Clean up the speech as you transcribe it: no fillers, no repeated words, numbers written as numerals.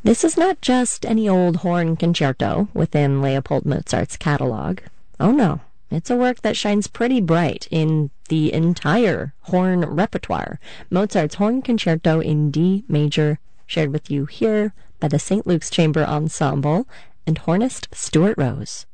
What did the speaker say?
This is not just any old horn concerto within Leopold Mozart's catalog. Oh no, it's a work that shines pretty bright in the entire horn repertoire. Mozart's Horn Concerto in D major, shared with you here by the St. Luke's Chamber Ensemble and hornist Stuart Rose.